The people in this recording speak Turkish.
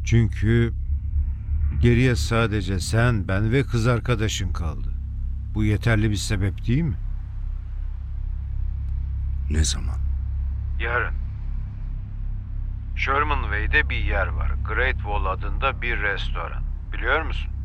Çünkü geriye sadece sen, ben ve kız arkadaşın kaldı. Bu yeterli bir sebep değil mi? Ne zaman? Yarın. Sherman Way'de bir yer var. Great Wall adında bir restoran. Biliyor musun?